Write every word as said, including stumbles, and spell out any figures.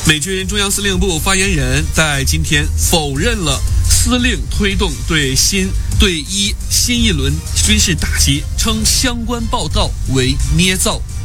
美军中央司令部发言人在今天否认了司令推动对新对伊新一轮军事打击，称相关报道为捏造。